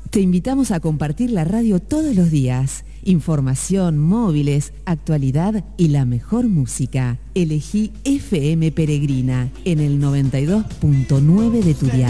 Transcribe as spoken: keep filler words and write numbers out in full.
Te invitamos a compartir la radio todos los días. Información, móviles, actualidad y la mejor música. Elegí F M Peregrina en el noventa y dos punto nueve de tu dial.